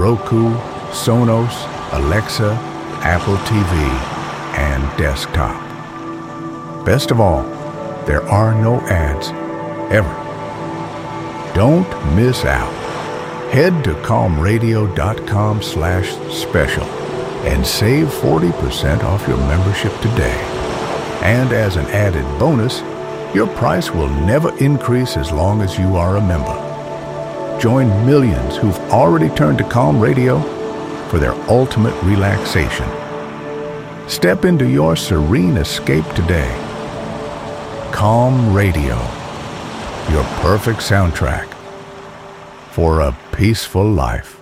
Roku, Sonos, Alexa, Apple TV, and desktop. Best of all, there are no ads, ever. Don't miss out. Head to calmradio.com/special and save 40% off your membership today. And as an added bonus, your price will never increase as long as you are a member. Join millions who've already turned to Calm Radio for their ultimate relaxation. Step into your serene escape today. Calm Radio, your perfect soundtrack for a peaceful life.